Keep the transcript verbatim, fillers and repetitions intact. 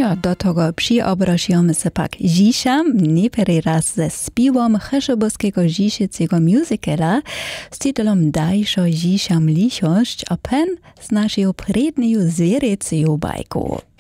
No, do tego przyobrażamy się pak dziszam, nie pierwszy raz ze śpiewom cheszeboskiego dzisiecego musicala z tytułem Dajszo dziszam lichość, a pen z naszą prednią zwierycją bajką.